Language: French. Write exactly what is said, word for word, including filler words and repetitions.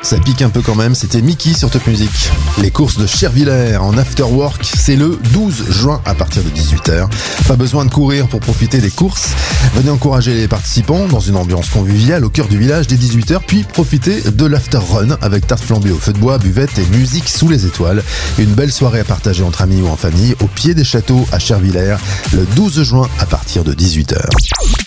Ça pique un peu quand même, c'était Mickey sur Top Music. Les courses de Chervillers en after work, c'est le douze juin à partir de dix-huit heures. Pas besoin de courir pour profiter des courses. Venez encourager les participants dans une ambiance conviviale au cœur du village dès dix-huit heures, puis profitez de l'after run avec tarte flambée au feu de bois, buvette et musique sous les étoiles. Une belle soirée à partager entre amis ou en famille au pied des châteaux à Chervillers le douze juin à partir de dix-huit heures.